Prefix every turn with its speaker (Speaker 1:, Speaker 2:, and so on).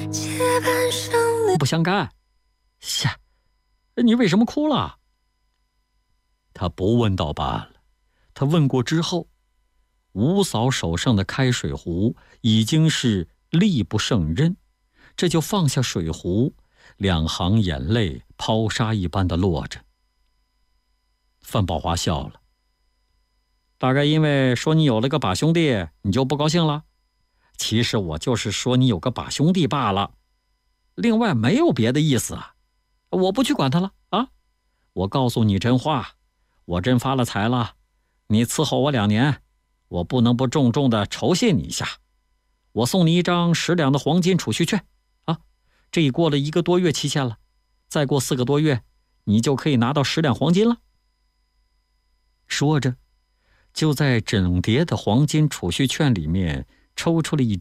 Speaker 1: 不相干。呀，你为什么哭了？他不问倒罢了，他问过之后，吴嫂手上的开水壶已经是力不胜任，这就放下水壶，两行眼泪抛沙一般的落着。范宝华笑了，大概因为说你有了个把兄弟，你就不高兴了？其实我就是说你有个把兄弟罢了，另外没有别的意思啊。我不去管他了啊！我告诉你真话，我真发了财了，你伺候我2年，我不能不重重的酬谢你一下。我送你1张10两的黄金储蓄券啊！这已过了1个多月期限了，再过4个多月，你就可以拿到10两黄金了。说着，就在整叠的黄金储蓄券里面抽出了一